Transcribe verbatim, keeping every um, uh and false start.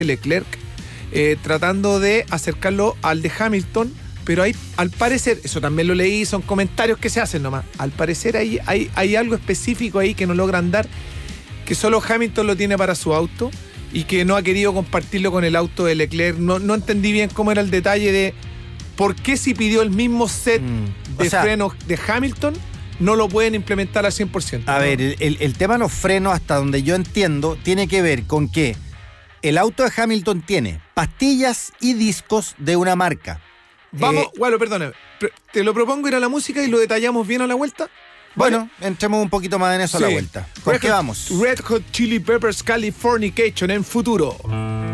Leclerc, eh, tratando de acercarlo al de Hamilton, pero hay, al parecer, eso también lo leí, son comentarios que se hacen nomás, al parecer hay, hay, hay algo específico ahí que no logran dar, que solo Hamilton lo tiene para su auto y que no ha querido compartirlo con el auto de Leclerc. No, no entendí bien cómo era el detalle de por qué si pidió el mismo set mm, de sea, frenos de Hamilton no lo pueden implementar al cien por ciento. A ¿no? ver, el, el tema de los frenos, hasta donde yo entiendo, tiene que ver con que el auto de Hamilton tiene pastillas y discos de una marca. Vamos, eh, bueno, perdona, te lo propongo ir a la música y lo detallamos bien a la vuelta. ¿Vale? Bueno, entremos un poquito más en eso sí. A la vuelta. ¿Con Red qué Hot, vamos? Red Hot Chili Peppers Californication en futuro.